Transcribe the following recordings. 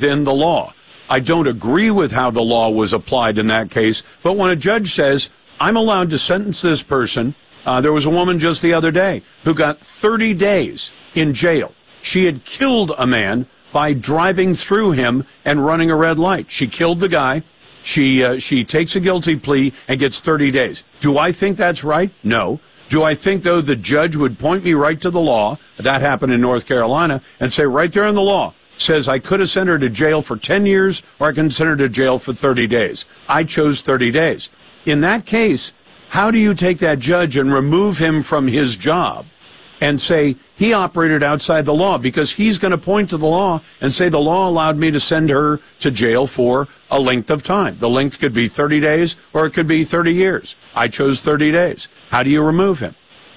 within the law. I don't agree with how the law was applied in that case, but when a judge says, I'm allowed to sentence this person, there was a woman just the other day who got 30 days in jail. She had killed a man by driving through him and running a red light. She killed the guy. She takes a guilty plea and gets 30 days. Do I think that's right? No. Do I think, though, the judge would point me right to the law? That happened in North Carolina, and say right there in the law, says I could have sent her to jail for 10 years or I can send her to jail for 30 days. I chose 30 days. In that case, how do you take that judge and remove him from his job and say he operated outside the law? Because he's going to point to the law and say the law allowed me to send her to jail for a length of time. The length could be 30 days or it could be 30 years. I chose 30 days. How do you remove him?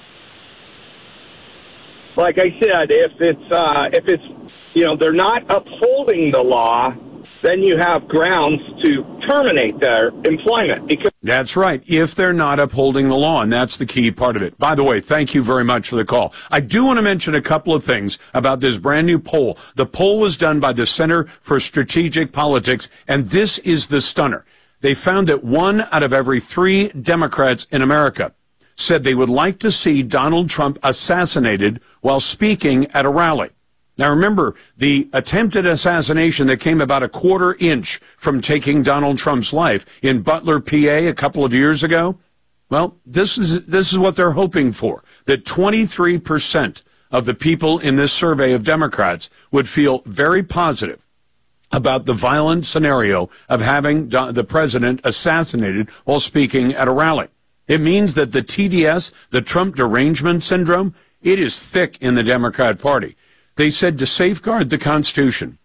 Like I said, if it's they're not upholding the law, then you have grounds to terminate their employment. That's right, if they're not upholding the law, and that's the key part of it. By the way, thank you very much for the call. I do want to mention a couple of things about this brand new poll. The poll was done by the Center for Strategic Politics, and this is the stunner. They found that 1 out of every 3 Democrats in America said they would like to see Donald Trump assassinated while speaking at a rally. Now, remember, the attempted assassination that came about a quarter inch from taking Donald Trump's life in Butler, PA, a couple of years ago? Well, this is what they're hoping for, that 23% of the people in this survey of Democrats would feel very positive about the violent scenario of having the president assassinated while speaking at a rally. It means that the TDS, the Trump derangement syndrome, it is thick in the Democrat Party. They said to safeguard the Constitution,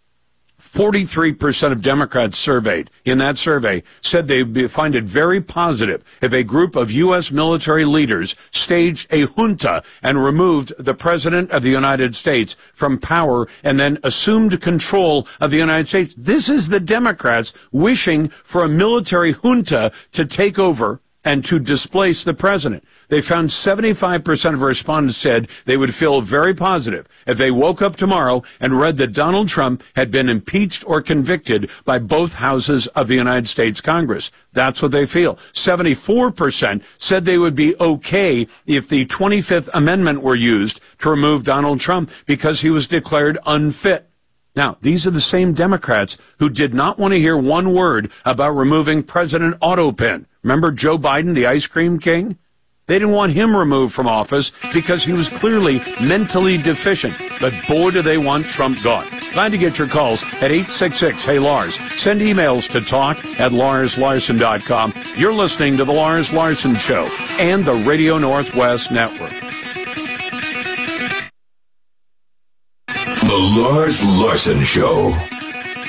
43% of Democrats surveyed in that survey said they would find it very positive if a group of U.S. military leaders staged a junta and removed the President of the United States from power and then assumed control of the United States. This is the Democrats wishing for a military junta to take over and to displace the president. They found 75% of respondents said they would feel very positive if they woke up tomorrow and read that Donald Trump had been impeached or convicted by both houses of the United States Congress. That's what they feel. 74% said they would be okay if the 25th Amendment were used to remove Donald Trump because he was declared unfit. Now, these are the same Democrats who did not want to hear one word about removing President Autopin. Remember Joe Biden, the ice cream king? They didn't want him removed from office because he was clearly mentally deficient. But boy, do they want Trump gone. Glad to get your calls at 866-HEY-LARS. Send emails to talk@LarsLarson.com. You're listening to The Lars Larson Show and the Radio Northwest Network. The Lars Larson Show.